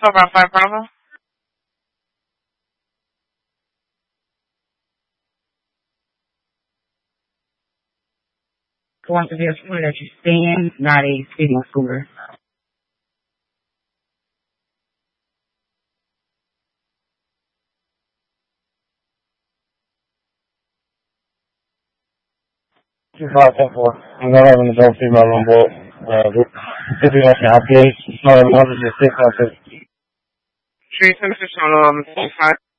Silver 5 Bravo. Want to be a scooter that you stay in, not a sitting scooter. Two five ten four. I'm not having a adult female on board. If you want to help, please. It's not 106 on 50. Trees, Mr. Solo, 5.